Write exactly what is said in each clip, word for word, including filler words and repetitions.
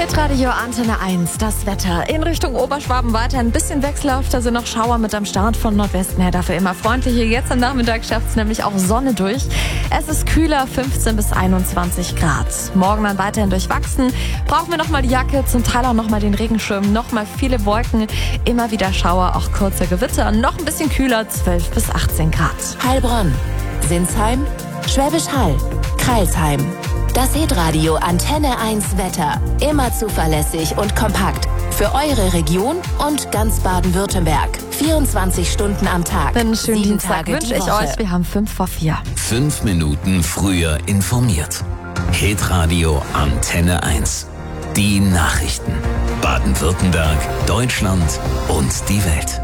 Hitradio Antenne eins, das Wetter. In Richtung Oberschwaben weiter ein bisschen wechselhaft, da sind noch Schauer mit am Start von Nordwesten her, dafür immer freundlicher. Jetzt am Nachmittag schafft es nämlich auch Sonne durch. Es ist kühler, fünfzehn bis einundzwanzig Grad. Morgen dann weiterhin durchwachsen. Brauchen wir nochmal die Jacke, zum Teil auch nochmal den Regenschirm, nochmal viele Wolken, immer wieder Schauer, auch kurze Gewitter. Noch ein bisschen kühler, zwölf bis achtzehn Grad. Heilbronn, Sinsheim, Schwäbisch Hall, Crailsheim. Das Hitradio Antenne eins Wetter. Immer zuverlässig und kompakt. Für eure Region und ganz Baden-Württemberg. vierundzwanzig Stunden am Tag. Einen schönen Dienstag wünsche ich euch. Wir haben fünf vor vier. Fünf Minuten früher informiert. Hitradio Antenne eins. Die Nachrichten. Baden-Württemberg, Deutschland und die Welt.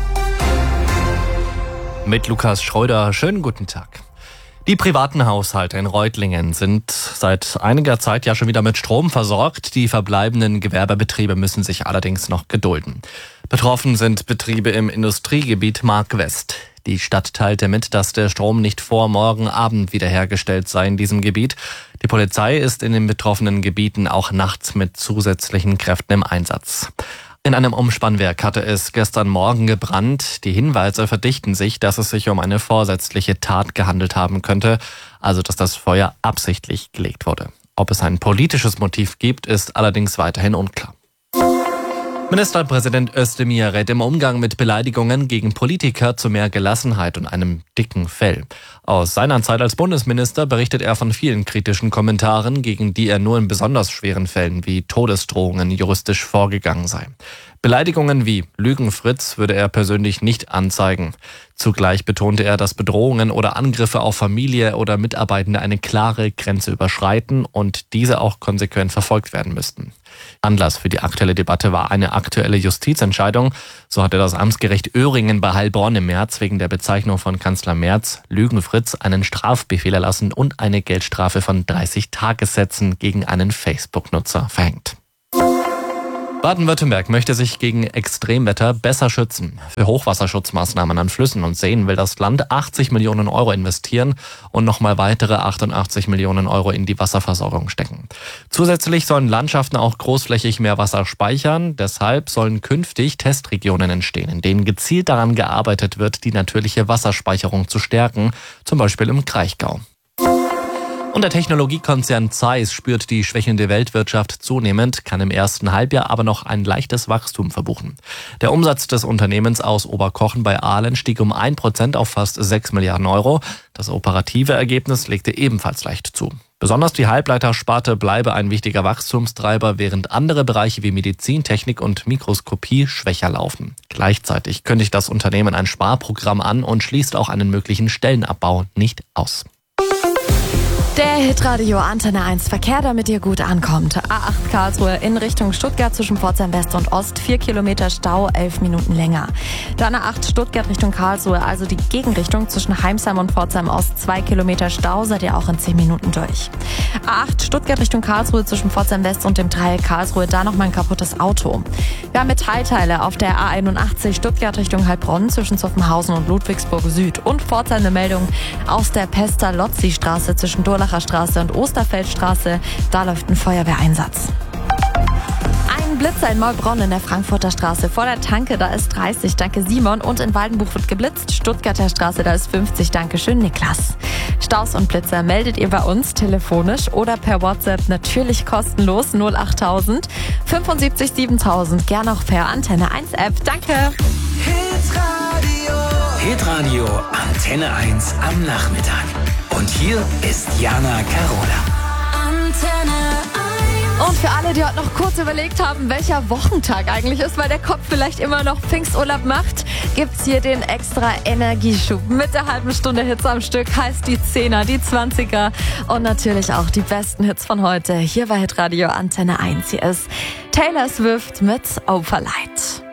Mit Lukas Schröder. Schönen guten Tag. Die privaten Haushalte in Reutlingen sind seit einiger Zeit ja schon wieder mit Strom versorgt. Die verbleibenden Gewerbebetriebe müssen sich allerdings noch gedulden. Betroffen sind Betriebe im Industriegebiet Mark West. Die Stadt teilte mit, dass der Strom nicht vor morgen Abend wiederhergestellt sei in diesem Gebiet. Die Polizei ist in den betroffenen Gebieten auch nachts mit zusätzlichen Kräften im Einsatz. In einem Umspannwerk hatte es gestern Morgen gebrannt. Die Hinweise verdichten sich, dass es sich um eine vorsätzliche Tat gehandelt haben könnte, also dass das Feuer absichtlich gelegt wurde. Ob es ein politisches Motiv gibt, ist allerdings weiterhin unklar. Ministerpräsident Özdemir rät im Umgang mit Beleidigungen gegen Politiker zu mehr Gelassenheit und einem dicken Fell. Aus seiner Zeit als Bundesminister berichtet er von vielen kritischen Kommentaren, gegen die er nur in besonders schweren Fällen wie Todesdrohungen juristisch vorgegangen sei. Beleidigungen wie Lügenfritz würde er persönlich nicht anzeigen. Zugleich betonte er, dass Bedrohungen oder Angriffe auf Familie oder Mitarbeitende eine klare Grenze überschreiten und diese auch konsequent verfolgt werden müssten. Anlass für die aktuelle Debatte war eine aktuelle Justizentscheidung. So hatte das Amtsgericht Öhringen bei Heilbronn im März wegen der Bezeichnung von Kanzler Merz, Lügenfritz, einen Strafbefehl erlassen und eine Geldstrafe von dreißig Tagessätzen gegen einen Facebook-Nutzer verhängt. Baden-Württemberg möchte sich gegen Extremwetter besser schützen. Für Hochwasserschutzmaßnahmen an Flüssen und Seen will das Land achtzig Millionen Euro investieren und nochmal weitere achtundachtzig Millionen Euro in die Wasserversorgung stecken. Zusätzlich sollen Landschaften auch großflächig mehr Wasser speichern. Deshalb sollen künftig Testregionen entstehen, in denen gezielt daran gearbeitet wird, die natürliche Wasserspeicherung zu stärken, zum Beispiel im Kraichgau. Und der Technologiekonzern Zeiss spürt die schwächelnde Weltwirtschaft zunehmend, kann im ersten Halbjahr aber noch ein leichtes Wachstum verbuchen. Der Umsatz des Unternehmens aus Oberkochen bei Ahlen stieg um ein Prozent auf fast sechs Milliarden Euro. Das operative Ergebnis legte ebenfalls leicht zu. Besonders die Halbleitersparte bleibe ein wichtiger Wachstumstreiber, während andere Bereiche wie Medizintechnik und Mikroskopie schwächer laufen. Gleichzeitig kündigt das Unternehmen ein Sparprogramm an und schließt auch einen möglichen Stellenabbau nicht aus. Der Hitradio Antenne eins Verkehr, damit ihr gut ankommt. A acht Karlsruhe in Richtung Stuttgart zwischen Pforzheim West und Ost, vier Kilometer Stau, elf Minuten länger. Dann A acht Stuttgart Richtung Karlsruhe, also die Gegenrichtung zwischen Heimsheim und Pforzheim Ost, zwei Kilometer Stau, seid ihr auch in zehn Minuten durch. A acht Stuttgart Richtung Karlsruhe zwischen Pforzheim West und dem Dreieck Karlsruhe, da nochmal ein kaputtes Auto. Wir haben Metallteile auf der A einundachtzig Stuttgart Richtung Heilbronn zwischen Zuffenhausen und Ludwigsburg Süd und Pforzheim eine Meldung aus der Pestalozzi-Straße zwischen Durlacher Straße und Osterfeldstraße. Da läuft ein Feuerwehreinsatz. Ein Blitzer in Maulbronn in der Frankfurter Straße vor der Tanke, da ist dreißig, danke Simon. Und in Waldenbuch wird geblitzt, Stuttgarter Straße, da ist fünfzig, danke schön Niklas. Staus und Blitzer meldet ihr bei uns telefonisch oder per WhatsApp, natürlich kostenlos, null achttausend fünfundsiebzig siebentausend, gern auch per Antenne eins App. Danke. Hitradio. Hitradio Antenne eins am Nachmittag. Und hier ist Jana Carola. Antenne eins. Und für alle, die heute noch kurz überlegt haben, welcher Wochentag eigentlich ist, weil der Kopf vielleicht immer noch Pfingsturlaub macht, gibt's hier den extra Energieschub. Mit der halben Stunde Hits am Stück heißt die Zehner, die Zwanziger und natürlich auch die besten Hits von heute. Hier bei Hitradio Antenne eins. Hier ist Taylor Swift mit Overlight.